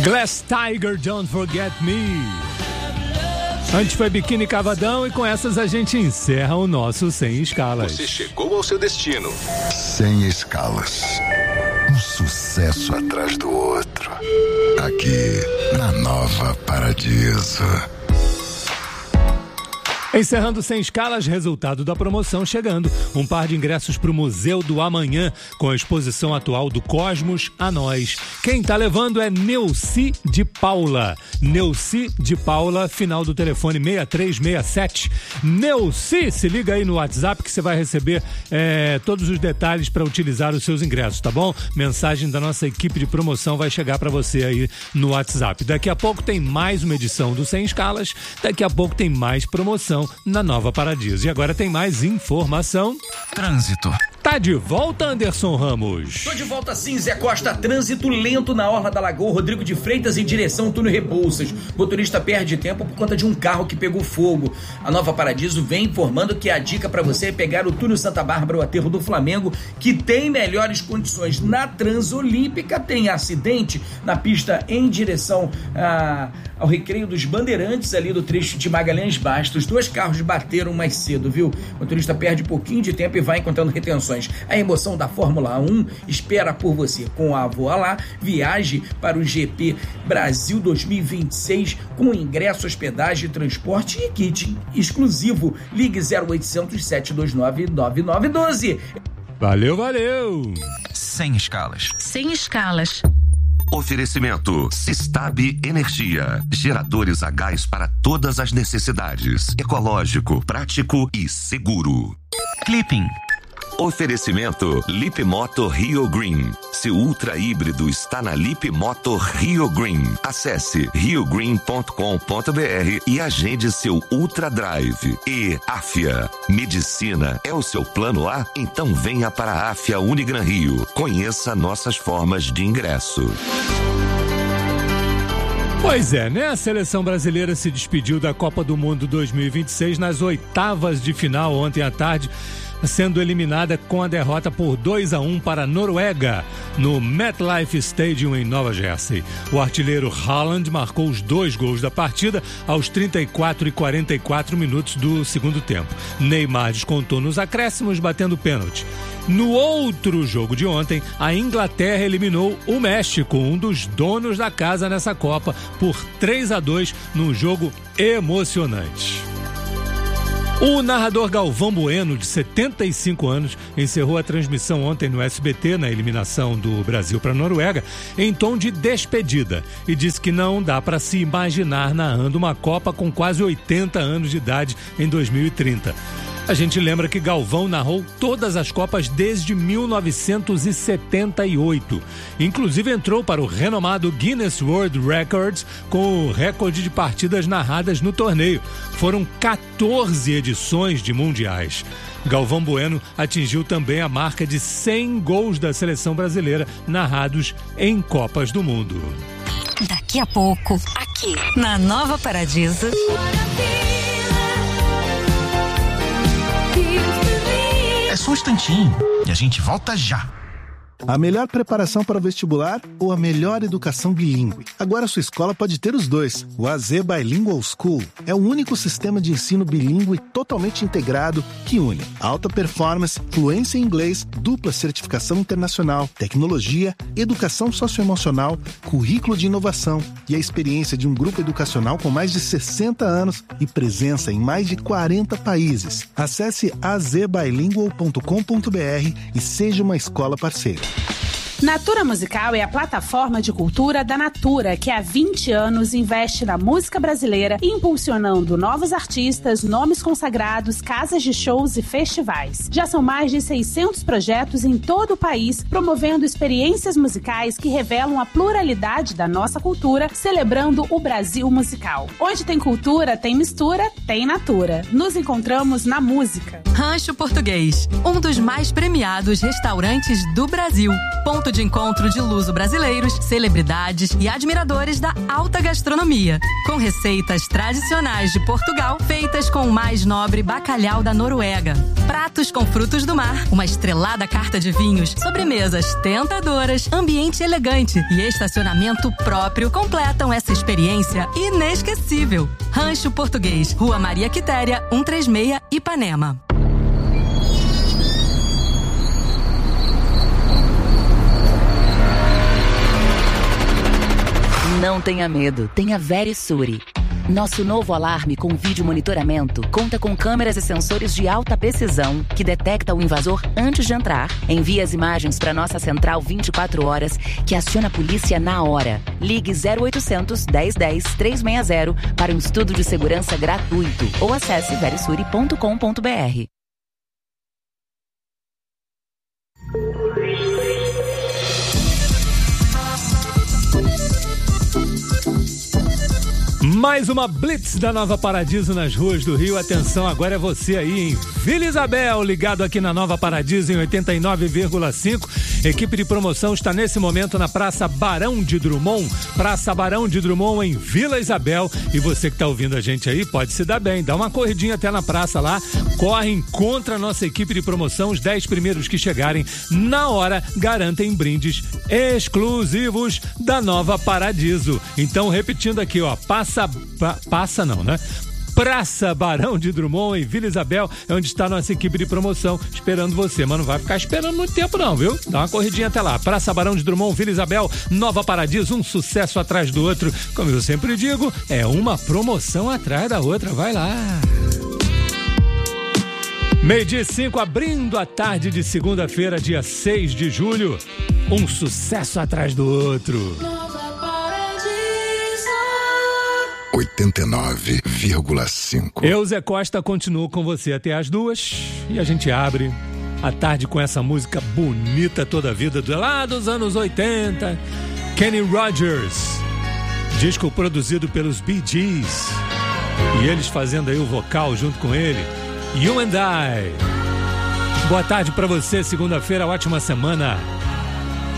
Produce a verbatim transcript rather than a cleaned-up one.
Glass Tiger, Don't Forget Me. Antes foi Biquíni Cavadão e com essas a gente encerra o nosso Sem Escalas. Você chegou ao seu destino. Sem Escalas. Um sucesso atrás do outro. Aqui na Nova Paradiso. Encerrando Sem Escalas, resultado da promoção chegando. Um par de ingressos para o Museu do Amanhã, com a exposição atual do Cosmos a Nós. Quem tá levando é Neuci de Paula. Neuci de Paula, final do telefone seis três seis sete. Neuci, se liga aí no WhatsApp que você vai receber é, todos os detalhes para utilizar os seus ingressos, tá bom? Mensagem da nossa equipe de promoção vai chegar para você aí no WhatsApp. Daqui a pouco tem mais uma edição do Sem Escalas, daqui a pouco tem mais promoção na Nova Paradiso. E agora tem mais informação. Trânsito. Tá de volta, Anderson Ramos? Tô de volta sim, Zé Costa. Trânsito lento na Orla da Lagoa, Rodrigo de Freitas em direção Túnel Rebouças. Motorista perde tempo por conta de um carro que pegou fogo. A Nova Paradiso vem informando que a dica para você é pegar o Túnel Santa Bárbara, o aterro do Flamengo, que tem melhores condições. Na Transolímpica tem acidente na pista em direção a, ao Recreio dos Bandeirantes, ali do trecho de Magalhães Bastos. Dois carros bateram mais cedo, viu? O motorista perde um pouquinho de tempo e vai encontrando retenções. A emoção da Fórmula um espera por você. Com a Voa Lá, viaje para o G P Brasil dois mil e vinte e seis com ingresso, hospedagem, transporte e kit exclusivo. Ligue zero oitocentos, sete dois nove, nove nove um dois. Valeu, valeu! Sem Escalas. Sem Escalas. Oferecimento Sistab Energia, geradores a gás para todas as necessidades, ecológico, prático e seguro. Clipping. Oferecimento Lip Moto Rio Green. Seu ultra híbrido está na Lip Moto Rio Green. Acesse rio green ponto com ponto b r e agende seu Ultra Drive. E Afia. Medicina é o seu plano A? Então venha para a Afia Unigran Rio. Conheça nossas formas de ingresso. Pois é, né? A seleção brasileira se despediu da Copa do Mundo dois mil e vinte e seis nas oitavas de final ontem à tarde, sendo eliminada com a derrota por dois a um para a Noruega, no MetLife Stadium em Nova Jersey. O artilheiro Haaland marcou os dois gols da partida aos trinta e quatro e quarenta e quatro minutos do segundo tempo. Neymar descontou nos acréscimos, batendo pênalti. No outro jogo de ontem, a Inglaterra eliminou o México, um dos donos da casa nessa Copa, por três a dois, num jogo emocionante. O narrador Galvão Bueno, de setenta e cinco anos, encerrou a transmissão ontem no S B T, na eliminação do Brasil para a Noruega, em tom de despedida, e disse que não dá para se imaginar narrando uma Copa com quase oitenta anos de idade em dois mil e trinta. A gente lembra que Galvão narrou todas as Copas desde mil novecentos e setenta e oito. Inclusive entrou para o renomado Guinness World Records com o recorde de partidas narradas no torneio. Foram quatorze edições de mundiais. Galvão Bueno atingiu também a marca de cem gols da seleção brasileira narrados em Copas do Mundo. Daqui a pouco, aqui na Nova Paradiso. É só um instantinho e a gente volta já. A melhor preparação para o vestibular ou a melhor educação bilíngue? Agora a sua escola pode ter os dois. O A Z Bilingual School é o único sistema de ensino bilíngue totalmente integrado que une alta performance, fluência em inglês, dupla certificação internacional, tecnologia, educação socioemocional, currículo de inovação e a experiência de um grupo educacional com mais de sessenta anos e presença em mais de quarenta países. Acesse a z bilingual ponto com ponto b r e seja uma escola parceira. Natura Musical é a plataforma de cultura da Natura, que há vinte anos investe na música brasileira, impulsionando novos artistas, nomes consagrados, casas de shows e festivais. Já são mais de seiscentos projetos em todo o país, promovendo experiências musicais que revelam a pluralidade da nossa cultura, celebrando o Brasil musical. Onde tem cultura, tem mistura, tem Natura. Nos encontramos na música. Rancho Português, um dos mais premiados restaurantes do Brasil. Ponto de encontro de luso-brasileiros, celebridades e admiradores da alta gastronomia. Com receitas tradicionais de Portugal, feitas com o mais nobre bacalhau da Noruega. Pratos com frutos do mar, uma estrelada carta de vinhos, sobremesas tentadoras, ambiente elegante e estacionamento próprio completam essa experiência inesquecível. Rancho Português, Rua Maria Quitéria, cento e trinta e seis, Ipanema. Não tenha medo, tenha Verisure. Nosso novo alarme com vídeo monitoramento conta com câmeras e sensores de alta precisão que detecta o invasor antes de entrar. Envia as imagens para nossa central vinte e quatro horas, que aciona a polícia na hora. Ligue zero oitocentos, dez dez, trezentos e sessenta para um estudo de segurança gratuito ou acesse verisure ponto com ponto br. Mais uma Blitz da Nova Paradiso nas ruas do Rio. Atenção, agora é você aí em Vila Isabel, ligado aqui na Nova Paradiso em oitenta e nove vírgula cinco. Equipe de promoção está nesse momento na Praça Barão de Drummond. Praça Barão de Drummond em Vila Isabel. E você que está ouvindo a gente aí pode se dar bem. Dá uma corridinha até na praça lá. Corre, encontra a nossa equipe de promoção. Os dez primeiros que chegarem na hora garantem brindes exclusivos da Nova Paradiso. Então, repetindo aqui, ó. Passa Pa, passa não, né? Praça Barão de Drummond, em Vila Isabel, é onde está a nossa equipe de promoção, esperando você. Mas não vai ficar esperando muito tempo não, viu? Dá uma corridinha até lá. Praça Barão de Drummond, Vila Isabel, Nova Paradiso, um sucesso atrás do outro. Como eu sempre digo, é uma promoção atrás da outra. Vai lá. Meio-dia e cinco, abrindo a tarde de segunda-feira, dia seis de julho. Um sucesso atrás do outro. oitenta e nove vírgula cinco. Eu, Zé Costa, continuo com você até as duas e a gente abre a tarde com essa música bonita toda a vida, do lá dos anos oitenta. Kenny Rogers, disco produzido pelos Bee Gees e eles fazendo aí o vocal junto com ele, You and I. Boa tarde pra você, segunda-feira, ótima semana.